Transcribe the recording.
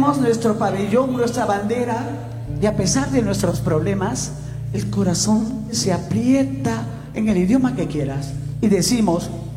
ponemos nuestro pabellón, nuestra bandera, y a pesar de nuestros problemas, el corazón se aprieta en el idioma que quieras y decimos: